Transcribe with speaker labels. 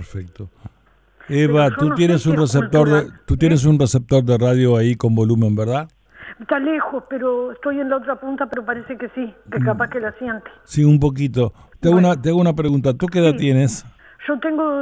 Speaker 1: perfecto. Eva,
Speaker 2: Pero yo no sé si es cultural.
Speaker 1: tú tienes un receptor de radio ahí con volumen, ¿verdad?
Speaker 2: Está lejos, pero estoy en la otra punta, pero parece que sí, que capaz que la siente.
Speaker 1: Sí, un poquito.
Speaker 2: Bueno,
Speaker 1: Te hago una pregunta. ¿Tú qué edad
Speaker 2: sí,
Speaker 1: tienes?
Speaker 2: yo tengo